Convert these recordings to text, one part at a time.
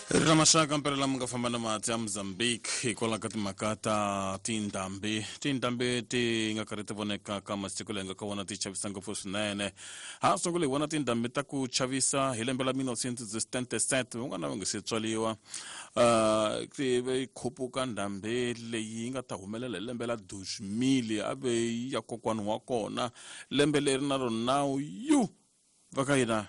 Ramashaka mpela mga famba na mati ya Mozambique ikola ka timakata tindambi ti nga karete voneka ka masiku lenga ka wona ti chavisa ngopfu swinene ha sungule wona tindambi ta ku chavisa hi lembe la 1977 un'wana va nga se tswaliwa ti khopuka ndambi leyi nga ta humelela hi lembe la 2000 ave ya kokwani wa kona lembe leri na rona yu vaka yina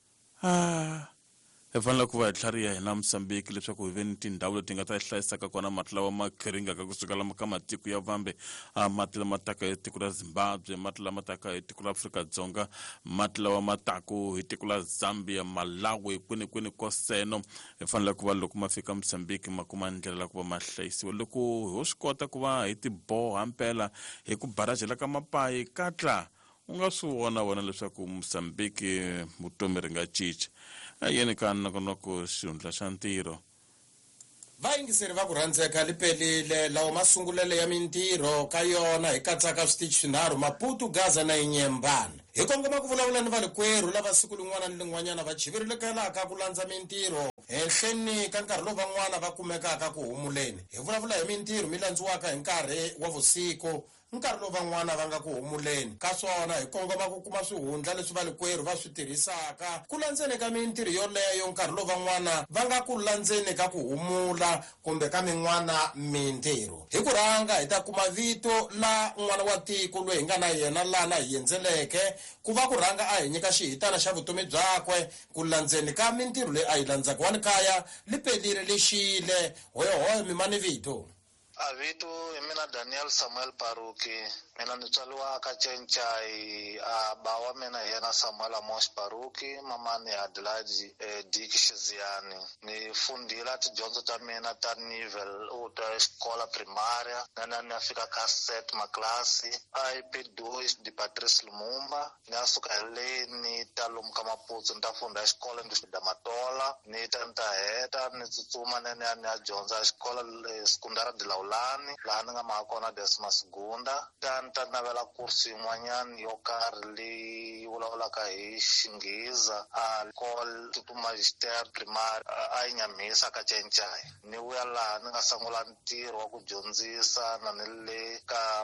Efanele ku va hi tlhariha hina Mozambique leswaku hi veni tindhawu leti nga ta hlayisaka kona mati lawa ma kheringaka kusuka lama ka matiko ya vambe mati lama taka hi tiko la Zimbabwe mati lama taka hi tiko la Afrika-Dzonga mati lawa ma taku hi tiko la Zambia Malawi kwini koseno hi fanele ku va loko ma fika Mozambique ma kuma ndlela ku va ma hlayisiwa loko ho swi kota ku va hi tiboha mpela hi ku barajela ka mapayi katla u nga swi vona leswaku Mozambique vutomi ri nga cinca yeni kana noko xihundla xa ntirho vaingiseri va ku rhandzeka lipelile lawa masungulele ya mintirho ka yona hi katsaka switichi swinharhu Maputo Gaza na Inyembane hi kongoma ku vulavula ni va le kwerhu lava siku lin'wana ni lin'wanyana va chivirilekelaka ku landza mintirho henhleni ka nkarhi lowu van'wana va kumekaka ku humuleni hi vulavula hi mintirho mi landziwaka hi nkarhi wa vusiku nkarhi lowu van'wana va nga ku humuleni ka swona hi kongoma ku kuma swihundla leswi va le kwerhu va swi tirhisaka ku landzeni ka mintirho yoleyo nkarhi lowu van'wana va nga ku landzeni ka ku humula kumbe ka min'wana mintirho hi ku rhanga hi ta kuma vito la n'wana wa tiko loyi hi nga na yena lana hi yendzeleke ku va ku rhanga a hi nyika xihitana xa vutomi byakwe ku landzeni ka mintirho leyi a yi landzaka wani kaya lipelile lexile hoyohoyo mi mani vito Vito hi mina Daniel Samuel Paruki mina ni tswaliwa ka Cencai ba wa mina hi yena Samuel Amos Paruki mamani Adelaide Dick Shiziani ni fundila tidyondzo ta mina ta nivel ta xikola primaria na fika ka set maklasi IP2 di Patrice Lumumba ni asuka heleni ta lomu ka Maputo ni ta funda xikola ndi Matola ni ta heta ni tsutsuma ni ya dyondza xikola sekondari di Laulani laha ni nga ma kona Desmas Gunda ta navela kursi yin'wanyana yo karhi leyi vulavulaka hi Xingheza call to magister primary Nyamisa ka Cencai ni vuya laha ni nga sungula ntirho wa ku dyondzisa na ni le ka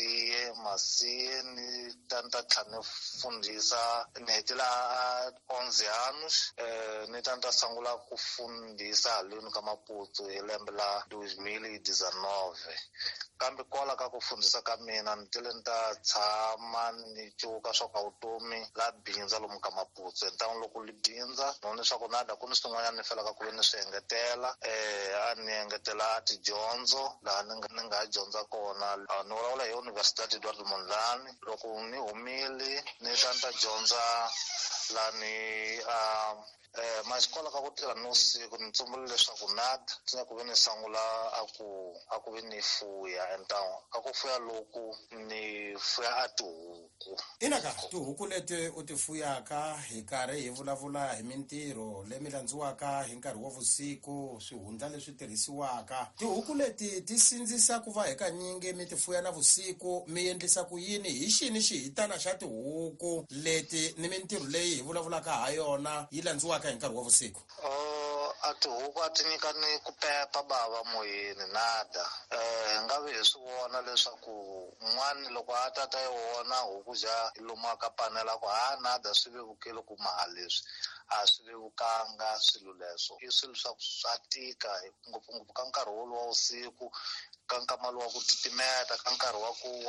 Masiye ni ta tlhela ni fundisa ni hetela 11 anos ni ta sungula ku fundisa haleni ka Maputo hi lembe la 2019 kambe kola ka ku fundisa ka mina ni tile ni ta tshama ni cuka swa ka vutomi la bindza lomu ka Maputo entangeni loko li bindza no ni swa ku nada ku ni swin'wanyana ni felaka ku ve ni swi engetela a ni engetela tidyondzo laha ni nga dyondza kona ni vulavula hi University Edward Mondlane loko ni humile ni ta dyondza la ni masikola ka ku tirha ni usiku ni tsumbula leswaku nada ni ku ve ni sungula a ku ve ni fuya entangeni ka ku fuya loku ni fuya a tihuku inaka tihuku leti u ti fuyaka hi karhi hi vulavula hi mintirho leyi mi landziwaka hi nkarhi wa vusiku swihundla leswi tirhisiwaka tihuku leti ti sindzisa ku va hi kanyingi mi ti fuya na vusiku mi endlisa ku yini hi xini xihitana xa tihuku leti ni mintirho leyi hi vulavulaka ha yona yi landziwaka hi nkarhi wa vusiku a tihuku a ti nyikani ku pepa bava moyeni nada hi nga vi hi swi vona leswaku n'wani loko a ta yi vona huku ja yi lumaka panela ku nada swi vevukile ku maha leswi a swi vevukanga swilo leswo i swilo swa tika ngopfungopfu ka nkarhi wolowo wa vusiku ka nkama lowu wa ku titimeta ka nkarhi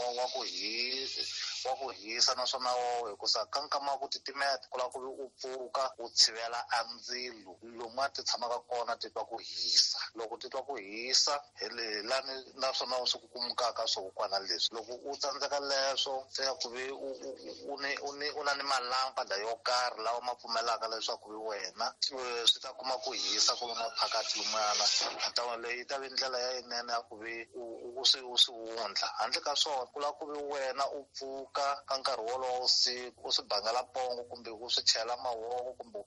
wa ku hisa naswona hikusa ka nkama wa ku titimeta ku lava ku u pfuka u tshivela a ndzilo lomu a ti tshamaka kona titwa ku hisa loko titwa ku hisa lani naswona swi kukumukaka swihukwana leswi loko u tsandzeka leswo se ku ve u na ni malampada yo karhi lawa ma pfumelaka leswaku vi wena swi ta kuma ku hisa ku na phakati lumana ta leyi ta ve ndlela ya yinene ya ku ve u swi wundla handle ka swona ku lava ku ve wena u pfuka ka nkarhi wolowo usiku u swi bangela pongo kumbe u swi chela mavoko kumbe u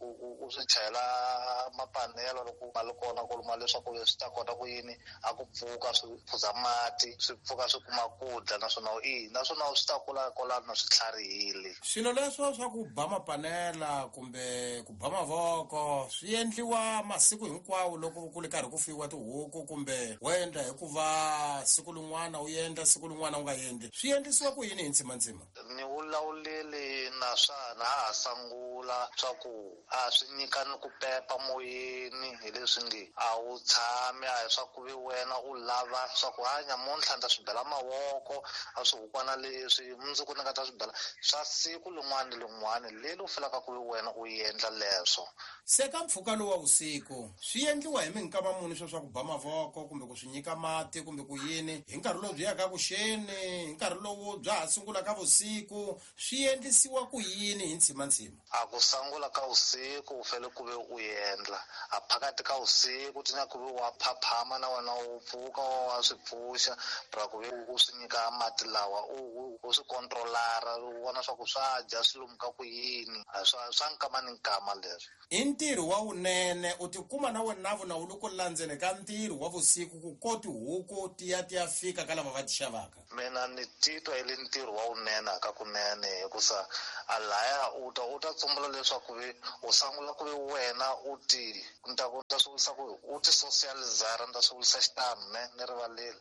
u swi chayela mapanelo loko ma ri kona ku luma leswaku swi ta kota ku yini a ku pfuka swi phuza mati swi pfuka swi kuma ku dya naswona swi ta kula kolana swi tlharihile. Swilo leswo swa ku ba mapanela kumbe ku ba mavoko swi endliwa masiku hinkwawo loko ku ri karhi ku fiwa tihuku kumbe wo endla hikuva siku lin'wana u endla siku lin'wana u nga endli swi endlisiwa ku yini hi ntsimantsima? Ni vulawuleli na swona ha sangula swa ku a swi nyika ni ku pepa moyeni hi leswi nge a wu tshami a hi swa ku vi wena u lava swa ku nyamuntlha ndza swi bela mavoko a swihukwana leswi mundzuku ni nga ta swi bela swa siku lin'wana leli u felaka ku vi wena u endla leswo. Se ka mpfhuka lowu wa vusiku swi endliwa hi minkama muni swa ku ba mavoko kumbe ku swi nyika mati kumbe ku yini hi nkarhi lowu byi yaka kuxeni hi nkarhi lowu bya ha sungula ka vusiku swi endlisiwa ku yini hi ntsimantsima? A ku sangula ka vusiku u fele ku ve u endla a phakati ka vusiku ti nya ku ve wa phaphama na wena u pfuka wa swi pfuxa bra ku ve u swi nyika mati lawa u swi kontrolara u vona swa ku swa dya swi lumuka ku yini swa nkama ni nkama leswi. I ntirho wa wunene u tikuma na wena na vona u loko landzeni ka ntirho wa vusiku ku ko tihuku ti ya fika ka lava va ti xavaka. Mina ni titwa hi le ntirho wa wunene kunene hikusa a laya u ta tsumbula leswaku u sangula ku ve wena u ti swivulisa ku u ti socializara ni ta swivulisa xitanu ni rivaleli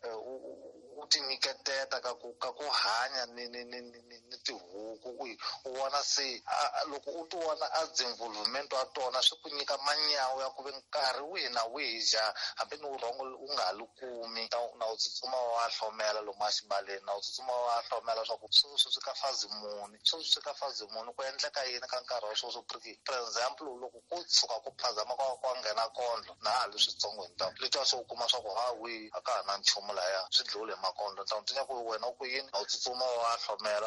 u ti nyiketeta ka ku hanya ni tihuku u vona se loko u ti vona a involvement wa tona swi ku nyika manyawu ya ku ve nkarhi wihi na wihi ja hambi ni urhongo u nga ha lu kumi na u tsutsuma wa hlomela lomu axibaleni na u tsutsuma wa hlomela swa ku swi ka fazi muni ku endleka yini ka nkarhi wa sweswo for example loko ku tshuka ku phazama kwa nghena kondlo na ha leswitsongo hintaku leswiya swo u kuma swa ku a ka ha na nchumu laya swi dlule makondlo ntawu tinya ku wena u ku yini na u tsutsuma wa hlomela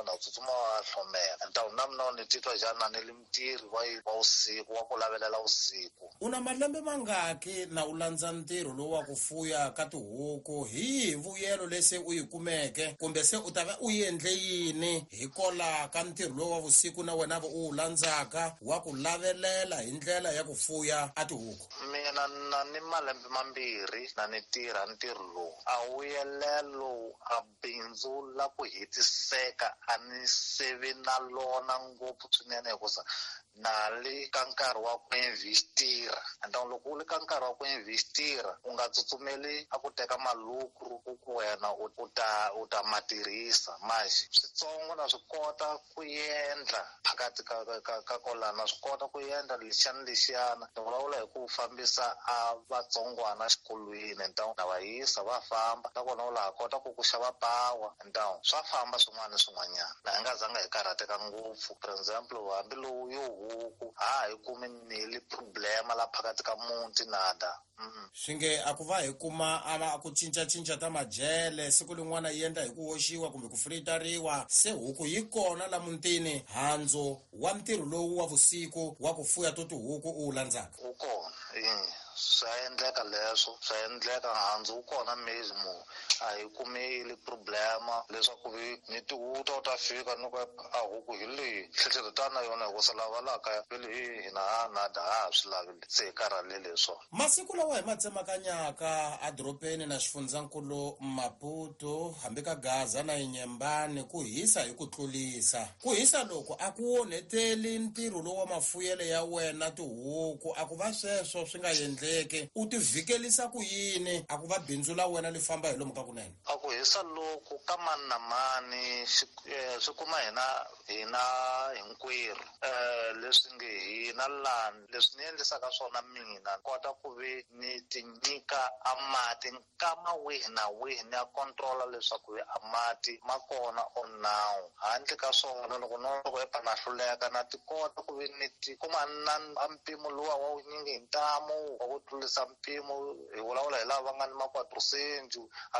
ntawu na mina ni titwa njhani na ni le mutirhi wa usiku wa ku lavelela usiku. U na malembe mangaki na u landza ntirho lowu wa ku fuya ka tihuku hi vuyelo lese u yi kumeke kumbe se u ta va u endle yini hi kola ka ntirho lowu wa vusiku na wena u wu landzaka wa ku lavelela hi ndlela ya ku fuya a tihuku? Mina na ni malembe mambirhi na ni tirha ntirho lowu a vuyelelo a bindzu la ku hetiseka a ni seve na lona ngopfu swinene hikusa na le ka nkarhi wa ku investira and loko u le ka nkarhi wa ku investira u nga tsutsumeli a ku teka malukru ku wena u ta ma tirhisa maxi switsongo na swi kota ku endla phakati ka kolana na swi kota ku endla lexiyana ni vulavula hi ku fambisa a vatsongwana xikolweni na va yisa va famba na kona u laha kota ku xava pawa swa famba swin'wanyana na hi nga zanga hi karhateka ngopfu for example hambi lowu yo huku hi kumi ni li problema la phakati ka muti nada. Swi nge a ku va hi kuma a ku cincacinca ta majele siku lin'wana yi endla hi ku hoxiwa kumbe ku fritariwa se huku yi kona la mutini handzu wa ntirho lowu wa vusiku wa ku fuya to tihuku u wu landzaka? U kona swa endleka leswo swa endleka handzu wu kona mesmo a hi kumeli problema leswaku ni tihuku ta fika ni ku a huku hi leyi tlhetlheletana yona hikusa lava laha kaya vele hina nada swi lavile se hi karhale leswo. Masiku lawa hi ma tsemakanyaka a doropeni na xifundzankulu Maputo hambi ka Gaza na Inyembane ku hisa hi ku tlulisa ku hisa loko a ku onheteli ntirho lowu wa mafuyele ya wena tihuku a ku va sweswo swi nga endleki u ti vhikelisa ku yini a ku va bindzu la wena li famba hi lomu ka kunene? A ku hisa loko ka mani na mani swi kuma hina hinkwerhu leswi nge hina lani leswi ni endlisaka swona mina kota ku ve ni ti nyika a mati nkama wihi na wihi ni ya controla leswaku a mati ma kona on now handle ka swona loko epa na hluleka na ti kota ku ve ni ti kuma na mpimo luwa wa unyingi hi ntamu wa ku tlulisa mpimo hi vulavula hi lava va nga ni ma400 a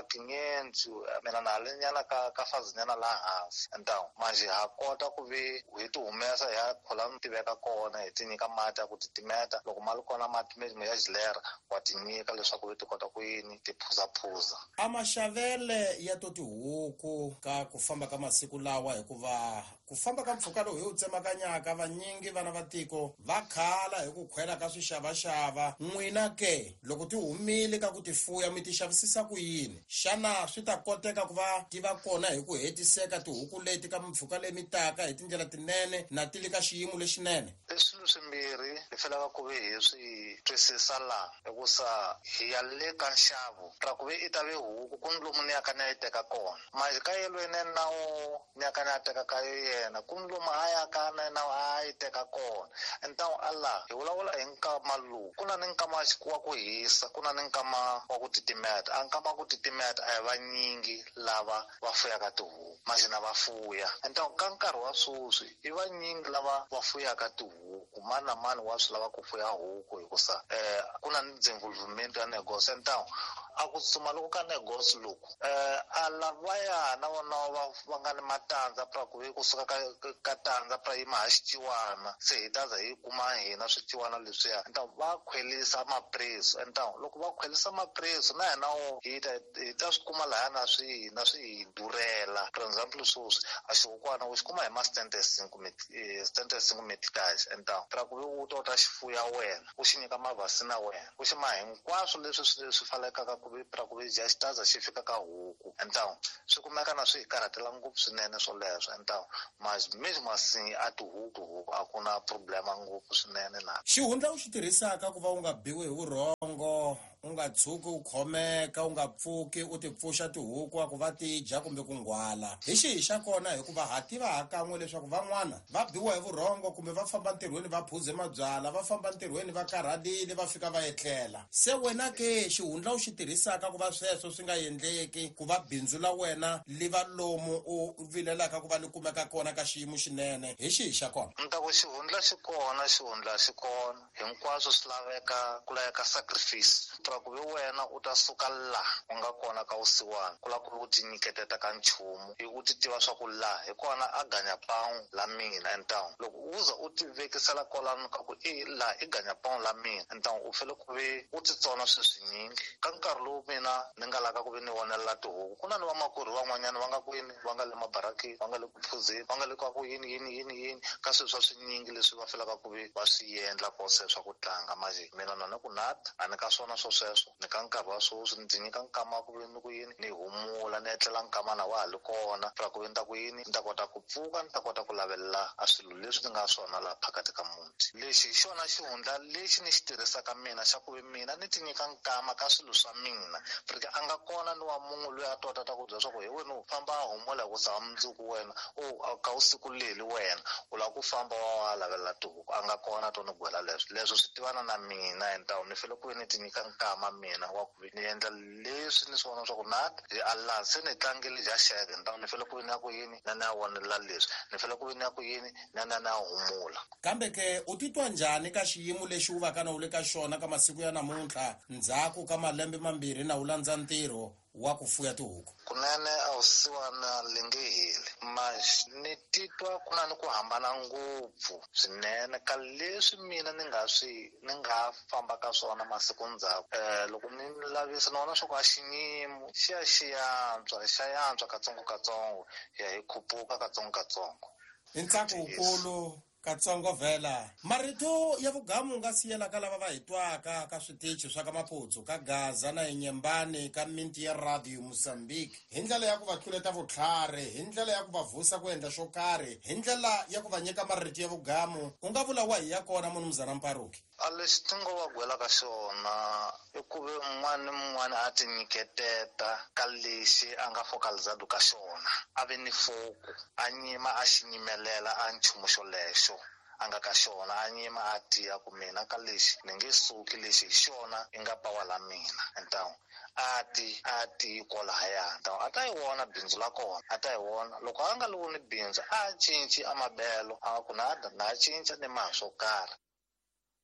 500 mina na halenyana ka fazinyana laha hansi ntawu manje ha kota ku ve hi ti humesa hi ya khola ni tiveka kona hi ti nyika mati ya ku titimeta loko ma li kona mati ya xilera wa ti nyika leswaku ti kota ku yini ti phuzaphuza. A maxavele ya to tihuku ka ku famba ka masiku lawa hikuva ku famba ka mpfhuka lowu hi wu tsemakanyaka vanyingi vana va tiko va khala hi ku khwela ka swixavaxava. N'wina ke loko ti humile ka ku ti fuya mi ti xavisisa ku yini? Xana swi ta koteka ku va ti va kona hi ku hetiseka tihuku leti ka mpfhuka leyi mi taka hi tindlela tinene na ti le ka xiyimo lexinene? I swilo swimbirhi hi fanelaka ku ve hi swi twisisa laha hikusa hi ya le ka nxavo ra ku ve i ta ve huku ku ni lomu ni yaka ni ya yi teka kona mahikayelweni nawo ni yaka ni ya teka ka yena ku ni lomu a yaka na nawu a yi teka kona entawu ala hi vulavula hi nkama lowu ku na ni nkama wa ku hisa ku na ni nkama wa ku titimeta a nkama wa ku titimeta a hi vanyingi lava va fuyaka tihuku maxina va fuya entawu ka nkarhi wa sweswi i vanyingi lava va fuyaka tihuku mani na mani wa swi lava ku fuya huku hikusa ku na ni development ya negos entawu a ku tsutsuma loko ka negos loku a lavaya na vona va nga ni matandza pra ku ve kusuka ka tandza pra yi maha xiciwana se hi ta za hi kuma hina swiciwana leswiya entawu va khwelisa mapreso entawu loko va khwelisa mapreso na hina hi ta swi kuma lahaya na swi hi durhela for example swoswi a xihukwana u xi kuma hi ma-stente 5 metikaxi entawu pra ku ve u ta xifuya wena u xi nyika mavhasi na wena u xi ma hinkwaswo leswi falekaka ku ve pra ku ve xi ta za xi fika ka huku entawu swi kumeka na swi hi karhatela ngopfu swinene swoleswo entawu masingi a tihuku a ku na problema ngopfu swinene na xihundla u xi tirhisaka ku va u nga biwi hi vurhongo u nga tshuki u khomeka u nga pfuki u ti pfuxa tihuku a ku va ti dya kumbe ku nghwala hi xihi xa kona hikuva ha tiva hakan'we leswaku van'wana va biwa hi vurhongo kumbe va famba ntirhweni va phuze mabyala va famba ntirhweni va karhalile va fika va etlela se wena ke xihundla u xi tirhisaka ku va sweswo swi nga endleki ku va bindzu la wena li va lomu u vilelaka ku va li kumeka kona ka xiyimo xinene hi xihi xa kona? Ni ta ku xihundla xi kona hinkwaswo swi laveka sacrifice pra ku ve wena u ta suka laha u nga kona ka vusiwana ku la ku ve u ti nyiketeta ka nchumu u ti tiva swa ku laha hi kona a ganyapangu la mina entawu loko u za u ti vekisela kwalano ka ku laha i ganyapangu la mina entawu u fele ku ve u titsona sweswinyingi ka nkarhi lowu mina ni nga laka ku ve ni vonelela tihuku ku na ni vamakwerhu van'wanyana va nga kwini va nga le mabarakeni va nga le ku phuzeni va nga le ka ku yini ka swilo swa swinyingi leswi va felaka ku ve va swi endla kose swa ku tlanga maji mina na ni ku nata a ni ka swona sweswo ni ka nkarhi wa sweswi ni ti nyika nkama ku ve ni ku yini ni humula ni etlela nkama na wa ha li kona pra ku ve ni ta ku yini ni ta kota ku pfuka ni ta kota ku lavelela a swilo leswi ni nga swona laha phakati ka muti lexi hi xona xihundla lexi ni xi tirhisaka mina xa ku ve mina ni ti nyika nkama ka swilo swa mina porque a nga kona ni wa munhu loyi a tota ta ku byela swa ku hi wena u famba a humula hi ku sava mundzuku wena ka vusiku leli wena u lava ku famba wa lavelela tihuku a nga kona to ni gwela leswo swi tivana na mina entawu ni fele ku ve ni ti nyika nkama mina wa ku ve ni endla leswi ni swi vona swa ku nata ala se ni tlangile jaxeke entawu ni fele ku ve ni ya ku yini na ni ya vonelela leswi ni fele ku ve ni ya ku yini na ni ya humula kambe ke u titwa njhani ka xiyimo lexi u va ka na u le ka xona ka masiku ya namuntlha ndzhaku ka malembe mambirhi na wu landza ntirho wa ku fuya tihuku? Kunene a vusiwana linge heli ni titwa ku na ni ku hambana ngopfu swinene ka leswi mina ni nga famba ka swona masiku ndzhaku loko ni lavisa ni vona swa ku a xiyimo xi yantswa katsongo ya hi khuphuka katsongo i ntsako wukulu katsongo vhela marito ya vugamu nga siyela ka lava va hi twaka ka switichi swa ka Maputo ka Gaza na eNyembani ka Minti ya Radio Mozambique hi ndlela ya ku va tluleta vutlhari hi ndlela ya ku va vusa ku endla xo karhi hi ndlela ya ku va nyika marito ya vugamu u nga vula wa hi ya kona munhu Mzana Mparuki? A lexi ti ngo va gwela ka xona i ku ve un'wana a ti nyiketeta ka lexi a nga focalizado ka xona a ve ni foku a nyima a xi nyimelela a nchumu xolexo a nga ka xona a nyima a tiya ku mina ka lexi ni nge suki lexi hi xona i nga pawa la mina entawu a ti kwalahaya entawu a ta yi vona bindzu la kona a ta yi vona loko a nga li voni bindzu a cinci a mabelo a nga ku na cinca ni maha swo karhi